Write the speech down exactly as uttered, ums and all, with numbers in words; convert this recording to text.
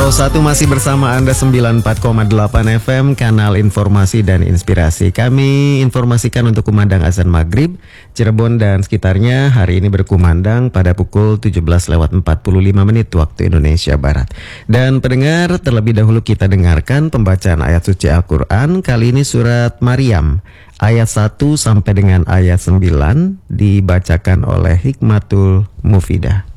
satu masih bersama Anda sembilan puluh empat koma delapan F M, kanal informasi dan inspirasi. Kami informasikan untuk kumandang azan maghrib Cirebon dan sekitarnya hari ini berkumandang pada pukul tujuh belas lewat empat puluh lima menit waktu Indonesia Barat. Dan pendengar, terlebih dahulu kita dengarkan pembacaan ayat suci Al-Quran. Kali ini surat Maryam ayat satu sampai dengan ayat sembilan dibacakan oleh Hikmatul Mufidah.